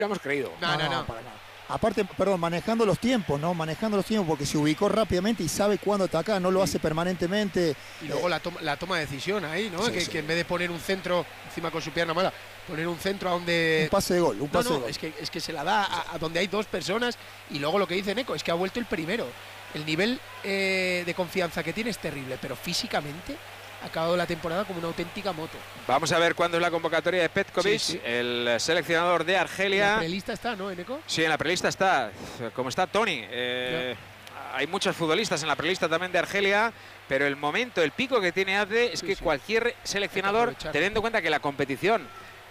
hemos creído. No. Para nada. Aparte, perdón, manejando los tiempos, ¿no? Manejando los tiempos porque se ubicó rápidamente y sabe cuándo atacar, no lo hace permanentemente. Y luego la toma de decisión ahí, ¿no? Sí, que en vez de poner un centro, encima con su pierna mala, poner un centro a donde... Un pase de gol, un pase de gol. Es que se la da a donde hay dos personas y luego lo que dice Neco, es que ha vuelto el primero. El nivel de confianza que tiene es terrible, pero físicamente ha acabado la temporada como una auténtica moto. Vamos a ver cuándo es la convocatoria de Petkovic, el seleccionador de Argelia. En la prelista está, ¿no, Neco? Sí, en la prelista está, como está Tony. Hay muchos futbolistas en la prelista también de Argelia, pero el momento, el pico que tiene Azde es que cualquier seleccionador, teniendo en cuenta que la competición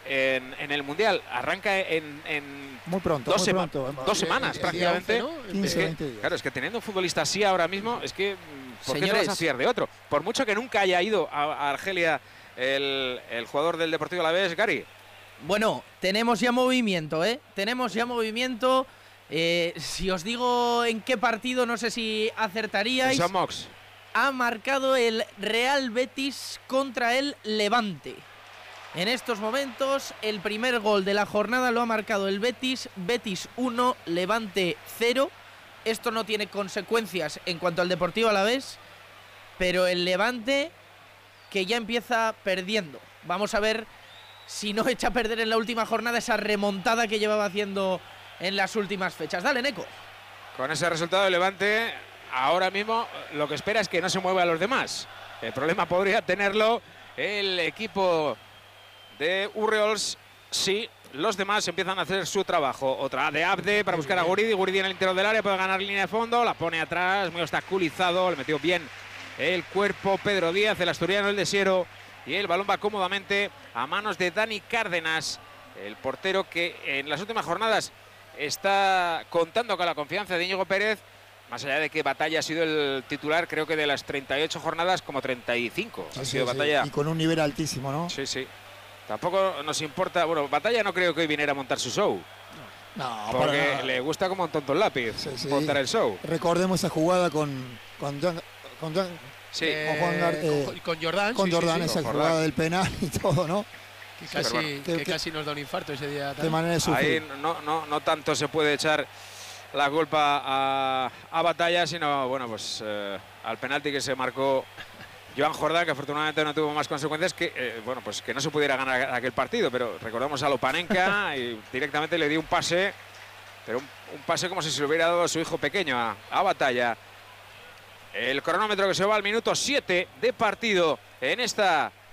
en el Mundial arranca en muy pronto, dos pronto. semanas prácticamente. 11, ¿no? 15, 20 días. Claro, es que teniendo un futbolista así ahora mismo, es que ¿por qué te Señores, vas a fiar de otro? Por mucho que nunca haya ido a Argelia el jugador del Deportivo Alavés, Gary. Bueno, tenemos ya movimiento, ¿eh? Tenemos ya movimiento. Si os digo en qué partido, no sé si acertaríais. Son Mox. Ha marcado el Real Betis contra el Levante. En estos momentos, el primer gol de la jornada lo ha marcado el Betis. Betis 1, Levante 0. Esto no tiene consecuencias en cuanto al Deportivo Alavés, pero el Levante que ya empieza perdiendo. Vamos a ver si no echa a perder en la última jornada esa remontada que llevaba haciendo en las últimas fechas. Dale, Neco. Con ese resultado de Levante, ahora mismo lo que espera es que no se mueva a los demás. El problema podría tenerlo el equipo de Urriols si los demás empiezan a hacer su trabajo. Otra de Abde para buscar a Guridi. Guridi en el interior del área, puede ganar línea de fondo, la pone atrás, muy obstaculizado, le metió bien el cuerpo Pedro Díaz, el asturiano, el desiero, y el balón va cómodamente a manos de Dani Cárdenas, el portero que en las últimas jornadas está contando con la confianza de Íñigo Pérez, más allá de que Batalla ha sido el titular, creo que de las 38 jornadas, como 35 ha sido Batalla. Y con un nivel altísimo, ¿no? Sí, sí. Tampoco nos importa, bueno, Batalla no creo que hoy viniera a montar su show. No, porque le gusta como un tonto el lápiz montar el show. Recordemos esa jugada con Jordan, con Jordán, esa jugada del penal y todo, ¿no? Que casi nos da un infarto ese día. De manera de sufrir. Ahí no tanto se puede echar la culpa a Batalla, sino bueno, pues al penalti que se marcó Joan Jordán, que afortunadamente no tuvo más consecuencias que bueno, pues que no se pudiera ganar aquel partido, pero recordamos a Lopanenka y directamente le dio un pase, pero un pase como si se lo hubiera dado a su hijo pequeño a Batalla. El cronómetro que se va al minuto 7 de partido en esta